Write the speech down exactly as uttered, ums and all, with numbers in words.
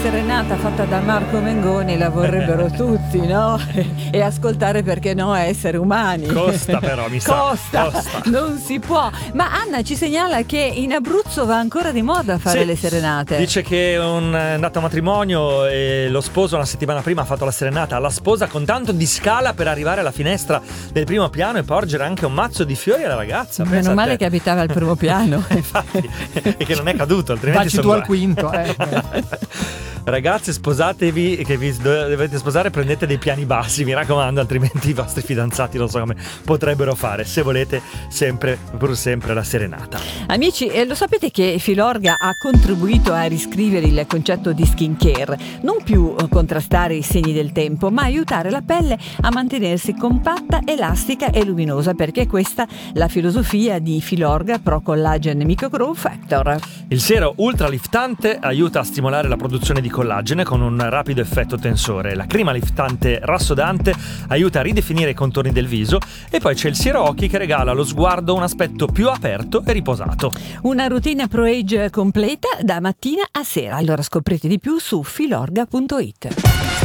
serenata fatta da Marco Mengoni la vorrebbero tutti, no? E ascoltare, perché no, essere umani. Costa però, mi sa. Costa, Costa. Non si può. Ma Anna ci segnala che in Abruzzo va ancora di moda fare sì, le serenate. Dice che è un, è andato a matrimonio e lo sposo una settimana prima ha fatto la serenata alla sposa con tanto di scala per arrivare alla finestra del primo piano e porgere anche un mazzo di fiori alla ragazza. Meno male che abitava al primo piano. Infatti, e che non è caduto, altrimenti Facci tu al quinto, eh. Ragazze, sposatevi, che vi dovete sposare, prendete dei piani bassi, mi raccomando, altrimenti i vostri fidanzati non so come potrebbero fare, se volete sempre, pur sempre la serenata. Amici, eh, lo sapete che Filorga ha contribuito a riscrivere il concetto di skincare, non più contrastare i segni del tempo, ma aiutare la pelle a mantenersi compatta, elastica e luminosa, perché questa è la filosofia di Filorga Pro Collagen Micro Growth Factor. Il siero ultraliftante aiuta a stimolare la produzione di collagene con un rapido effetto tensore. La crema liftante rassodante aiuta a ridefinire i contorni del viso, e poi c'è il siero occhi che regala allo sguardo un aspetto più aperto e riposato. Una routine Pro Age completa da mattina a sera. Allora scoprite di più su filorga punto it.